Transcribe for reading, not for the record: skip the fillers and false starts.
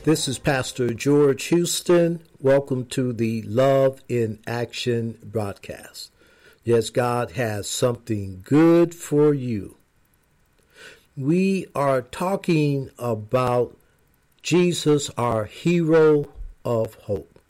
This is Pastor George Houston. Welcome to the Love in Action broadcast. Yes, God has something good for you. We are talking about Jesus, our hero of hope.